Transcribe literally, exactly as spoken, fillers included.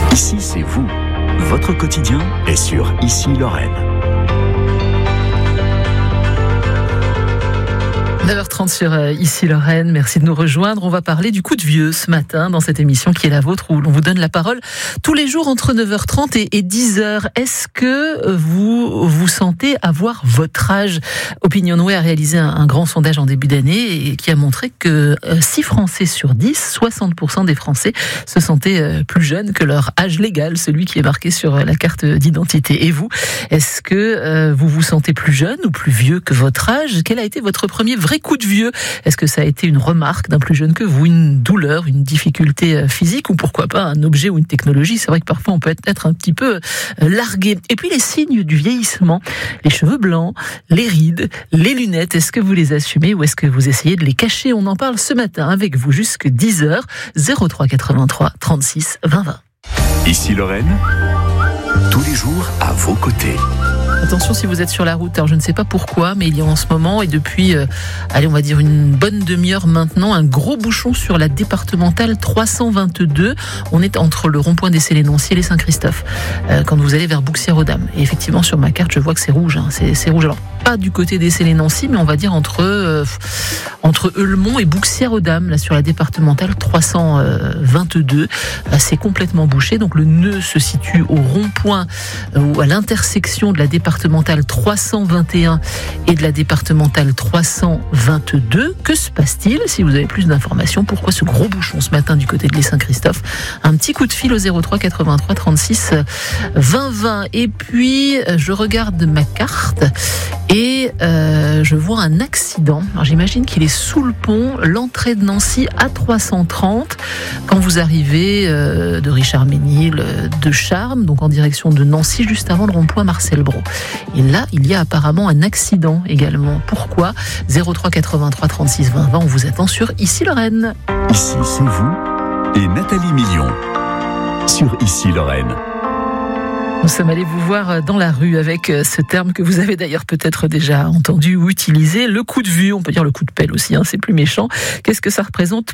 Ici, c'est vous. Votre quotidien est sur Ici Lorraine. neuf heures trente sur euh, Ici Lorraine, merci de nous rejoindre. On va parler du coup de vieux ce matin dans cette émission qui est la vôtre où l'on vous donne la parole tous les jours entre neuf heures trente et, et dix heures. Est-ce que vous vous sentez avoir votre âge ? Opinionway a réalisé un, un grand sondage en début d'année et qui a montré que euh, six Français sur dix, soixante pour cent des Français se sentaient euh, plus jeunes que leur âge légal, celui qui est marqué sur euh, la carte d'identité. Et vous, est-ce que euh, vous vous sentez plus jeune ou plus vieux que votre âge ? Quel a été votre premier vrai coup de vieux? Est-ce que ça a été une remarque d'un plus jeune que vous, une douleur, une difficulté physique ou pourquoi pas un objet ou une technologie? C'est vrai que parfois on peut être un petit peu largué. Et puis les signes du vieillissement, les cheveux blancs, les rides, les lunettes, est-ce que vous les assumez ou est-ce que vous essayez de les cacher? On en parle ce matin avec vous jusqu'à dix heures, zéro trois quatre-vingt-trois trente-six vingt vingt. Ici Lorraine, tous les jours à vos côtés. Attention si vous êtes sur la route, alors je ne sais pas pourquoi, mais il y a en ce moment et depuis, euh, allez on va dire une bonne demi-heure maintenant, un gros bouchon sur la départementale trois cent vingt-deux. On est entre le rond-point des Célé-Nancy et les Saint-Christophe, euh, quand vous allez vers Bouxières-aux-Dames. Et effectivement sur ma carte je vois que c'est rouge, hein. c'est, c'est rouge. Alors pas du côté des Célé-Nancy, mais on va dire entre euh, entre Eulemont et Bouxières-aux-Dames, là sur la départementale trois cent vingt-deux. Euh, c'est complètement bouché, donc le nœud se situe au rond-point euh, ou à l'intersection de la départementale départementale trois cent vingt et un et de la départementale trois cent vingt-deux. Que se passe-t-il? Si vous avez plus d'informations, pourquoi ce gros bouchon ce matin du côté de les Saint-Christophe? Un petit coup de fil au zéro trois quatre-vingt-trois trente-six vingt vingt. Et puis, je regarde ma carte et euh, je vois un accident. Alors, j'imagine qu'il est sous le pont, l'entrée de Nancy à trois cent trente. Quand vous arrivez euh, de Richard-Ménil, de Charmes, donc en direction de Nancy, juste avant le rond-point Marcel Brault. Et là, il y a apparemment un accident également. Pourquoi? zéro trois quatre-vingt-trois trente-six vingt vingt, on vous attend sur Ici Lorraine. Ici, c'est vous et Nathalie Million sur Ici Lorraine. Nous sommes allés vous voir dans la rue avec ce terme que vous avez d'ailleurs peut-être déjà entendu ou utilisé, le coup de vue, on peut dire le coup de pelle aussi, hein, c'est plus méchant. Qu'est-ce que ça représente